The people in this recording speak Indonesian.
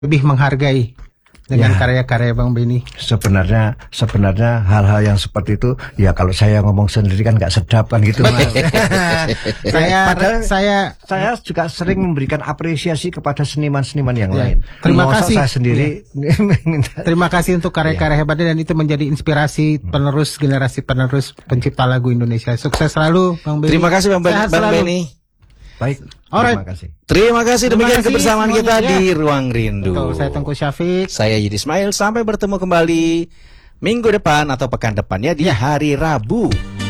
lebih menghargai dengan karya-karya Bang Benny. Sebenarnya hal-hal yang seperti itu ya kalau saya ngomong sendiri kan nggak sedap kan gitu. Saya juga sering memberikan apresiasi kepada seniman-seniman yang lain. Terima kasih. Saya sendiri Terima kasih untuk karya-karya hebatnya, dan itu menjadi inspirasi generasi penerus pencipta lagu Indonesia. Sukses selalu Bang Benny. Terima kasih Bang Benny. Baik. Alright. Terima kasih demikian kebersamaan kita di Ruang Rindu. Betul, saya Tengku Syafiq. Saya Yudi Ismail. Sampai bertemu kembali minggu depan atau pekan depannya di hari Rabu.